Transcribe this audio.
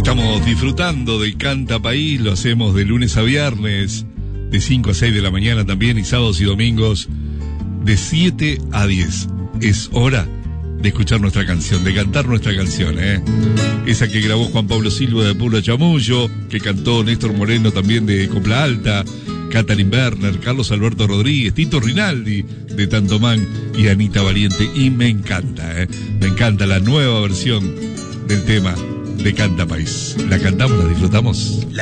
Estamos disfrutando de Canta País, lo hacemos de lunes a viernes, de 5 a 6 de la mañana también, y sábados y domingos, de 7 a 10. Es hora de escuchar nuestra canción, de cantar nuestra canción, esa que grabó Juan Pablo Silva de Puro Chamullo, que cantó Néstor Moreno también de Copla Alta, Katalin Werner, Carlos Alberto Rodríguez, Tito Rinaldi de Tantomán y Anita Valiente. Y me encanta la nueva versión del tema de Canta País. La cantamos, la disfrutamos.